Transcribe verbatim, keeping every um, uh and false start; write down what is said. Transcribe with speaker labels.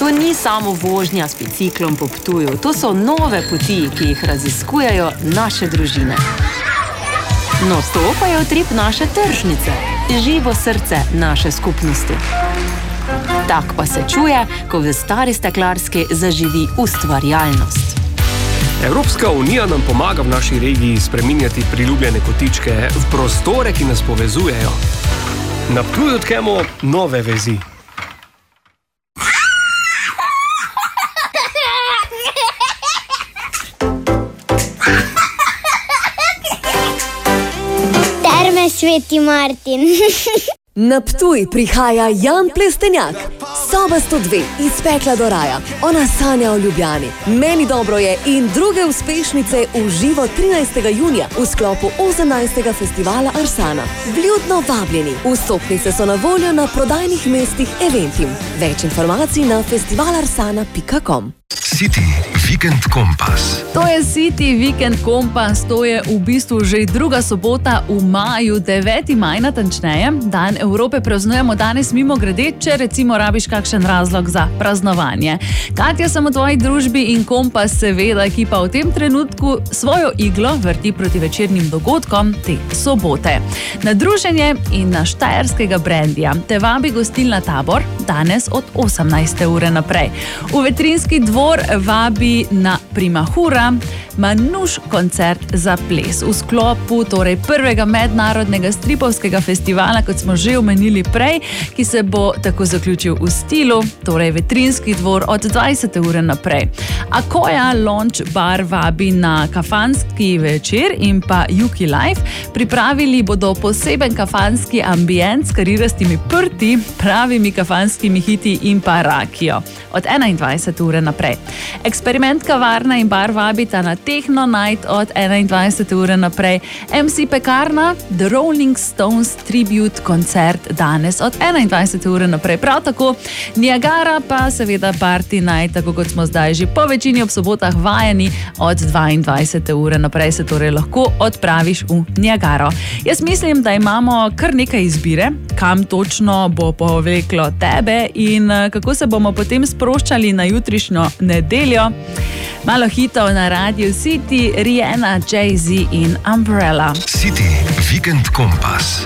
Speaker 1: To ni samo vožnja s biciklom po Ptuju, to so nove poti, ki jih raziskujejo naše družine. No, to pa je utrip naše tržnice, živo srce naše skupnosti. Tak pa se čuje, ko v Stari Steklarski zaživi ustvarjalnost.
Speaker 2: Evropska unija nam pomaga v naši regiji spreminjati priljubljene kotičke v prostore, ki nas povezujejo. Na Ptuju tkemo nove vezi.
Speaker 3: Terme Sveti Martin.
Speaker 4: Na Ptuj prihaja Jan Plestenjak. Soba sto dve, iz pekla do raja. Ona sanja o Ljubljani. Meni dobro je in druge uspešnice v živo trinajstega junija v sklopu osemnajstega festivala Arsana. Vljudno vabljeni. Vstopnice so na voljo na prodajnih mestih Eventim. Več informacij na festivalarsana pika com.
Speaker 5: City Weekend Kompas.
Speaker 6: To je City Weekend Kompas, to je v bistvu že druga sobota v maju, deveti maj natančneje. Dan Evrope praznujemo danes mimo grede, če recimo rabiš kakšen razlog za praznovanje. Katja sem v tvoji družbi in Kompas seveda, ki pa v tem trenutku svojo iglo vrti proti večernim dogodkom te sobote. Na druženje in na štajerskega brandija te vabi gostilna Tabor danes od osemnajste ure naprej. V Vetrinjski dvor vabi na Primahura Manuš koncert za ples v sklopu torej prvega mednarodnega stripovskega festivala, kot smo že omenili prej, ki se bo tako zaključil v stilu, torej Vetrinjski dvor od dvajsete ure naprej. Akoja Lounge Bar vabi na kafanski večer in pa Juki Life. Pripravili bodo poseben kafanski ambient s karirastimi prti, pravimi kafanskimi hiti in pa rakijo od enaindvajsete ure naprej. Eksperiment kavarna in bar vabita na Techno Night od enaindvajsete ure naprej. em ce Pekarna, The Rolling Stones Tribute koncert danes od enaindvajsete ure naprej. Prav tako Niagara pa seveda Party Night, tako kot smo zdaj že po večini ob sobotah vajeni, od dvaindvajsete ure naprej se torej lahko odpraviš v Niagaro. Jaz mislim, da imamo kar nekaj izbire, kam točno bo povleklo tebe in kako se bomo potem sproščali na jutrišnjo nedeljo. Malo hitov na Radio City, Rihanna, Jay-Z in Umbrella.
Speaker 5: City Weekend Kompas.